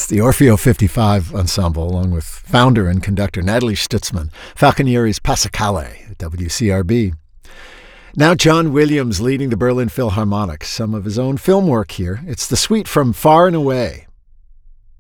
the Orfeo 55 Ensemble, along with founder and conductor Natalie Stutzman, Falconieri's Passacale at WCRB. Now John Williams leading the Berlin Philharmonic, some of his own film work here. It's the suite from Far and Away.